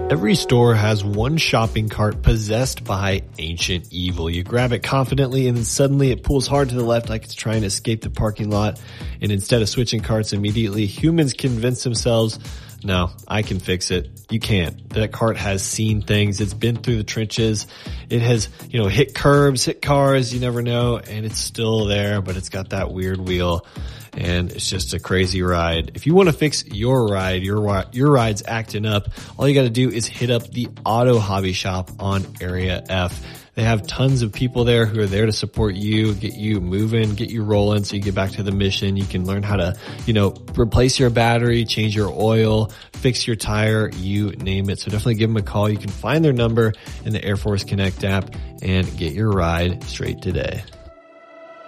Every store has one shopping cart possessed by ancient evil. You grab it confidently and then suddenly it pulls hard to the left like it's trying to escape the parking lot. And instead of switching carts immediately, humans convince themselves, no, I can fix it. You can't. That cart has seen things. It's been through the trenches. It has, hit curbs, hit cars. You never know. And it's still there, but it's got that weird wheel. And it's just a crazy ride. If you want to fix your ride, your ride's acting up, all you got to do is hit up the Auto Hobby Shop on Area F. They have tons of people there who are there to support you, get you moving, get you rolling so you get back to the mission. You can learn how to, replace your battery, change your oil, fix your tire, you name it. So definitely give them a call. You can find their number in the Air Force Connect app and get your ride straight today.